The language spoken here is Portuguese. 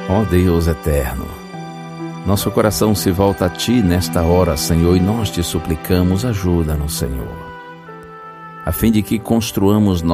Ó Deus eterno, nosso coração se volta a Ti nesta hora, Senhor, e nós te suplicamos, ajuda-nos, Senhor, a fim de que construamos